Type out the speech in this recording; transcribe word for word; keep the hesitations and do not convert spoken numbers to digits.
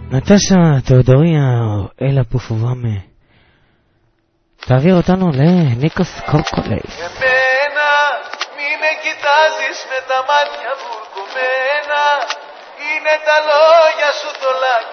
Νατάσα Θεοδωρία, έλα που φοβάμαι. Τα δύο ρωτάνω, λέει, Νίκος Κόκκολες. Εμένα μη με κοιτάζεις με τα μάτια βουρκωμένα. Είναι τα λόγια σου το λάκι.